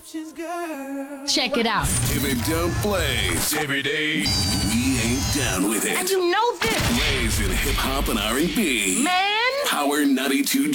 Check it out. If it don't blaze every day, we ain't down with it. And you know this. Blaze in hip hop and R&B. Man. Power 92